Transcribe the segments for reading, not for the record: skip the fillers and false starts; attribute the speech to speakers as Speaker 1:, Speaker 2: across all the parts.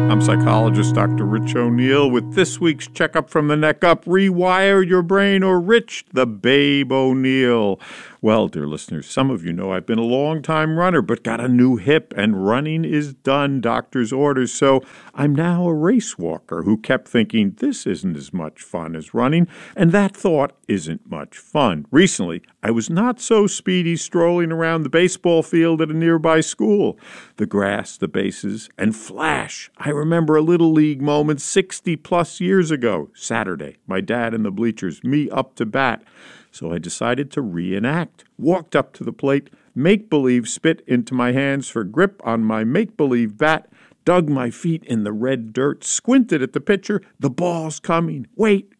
Speaker 1: I'm psychologist Dr. Rich O'Neill with this week's Checkup from the Neck Up, Rewire Your Brain, or Rich the Babe O'Neill. Well, dear listeners, some of you know I've been a long-time runner, but got a new hip, and running is done, doctor's orders. So I'm now a race walker who kept thinking this isn't as much fun as running, and that thought isn't much fun. Recently, I was not so speedy strolling around the baseball field at a nearby school. The grass, the bases, and flash. I remember a Little League moment 60-plus years ago. Saturday, my dad in the bleachers, me up to bat. So I decided to reenact. Walked up to the plate, make-believe spit into my hands for grip on my make-believe bat, dug my feet in the red dirt, squinted at the pitcher. The ball's coming. Wait,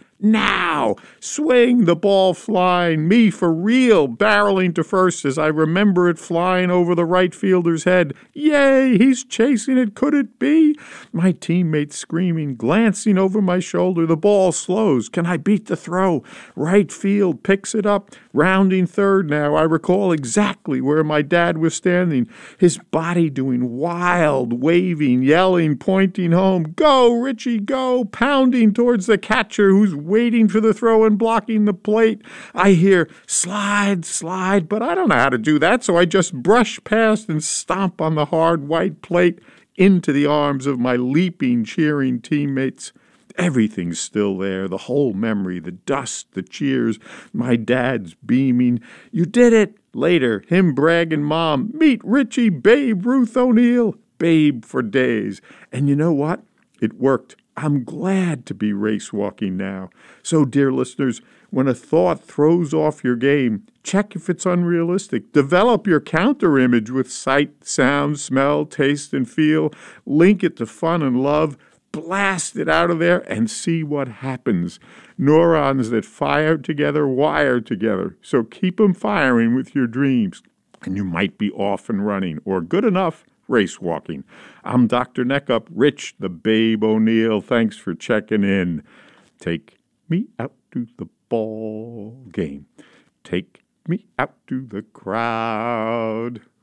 Speaker 1: now! Swing, the ball flying, me for real, barreling to first as I remember it flying over the right fielder's head. Yay, he's chasing it, could it be? My teammates screaming, glancing over my shoulder. The ball slows. Can I beat the throw? Right field picks it up, rounding third now. I recall exactly where my dad was standing, his body doing wild, waving, yelling, pointing home. Go, Richie, go! Pounding towards the catcher who's waiting for the throw and blocking the plate. I hear, slide, but I don't know how to do that, so I just brush past and stomp on the hard white plate into the arms of my leaping, cheering teammates. Everything's still there, the whole memory, the dust, the cheers, my dad's beaming. You did it! Later, him bragging, Mom, meet Richie Babe Ruth O'Neill. Babe for days. And you know what? It worked. I'm glad to be race walking now. So, dear listeners, when a thought throws off your game, check if it's unrealistic. Develop your counter image with sight, sound, smell, taste, and feel. Link it to fun and love. Blast it out of there and see what happens. Neurons that fire together wire together. So keep them firing with your dreams. And you might be off and running, or good enough, race walking. I'm Dr. Neckup, Rich the Babe O'Neill. Thanks for checking in. Take me out to the ball game. Take me out to the crowd.